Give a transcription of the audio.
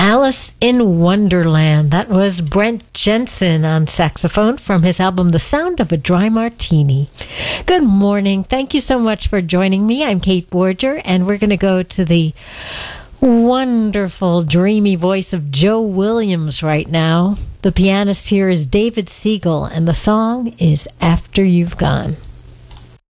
Alice in Wonderland. That was Brent Jensen on saxophone from his album The Sound of a Dry Martini. Good morning. Thank you so much for joining me. I'm Kate Borger, and we're going to go to the wonderful, dreamy voice of Joe Williams right now. The pianist here is David Siegel, and the song is After You've Gone.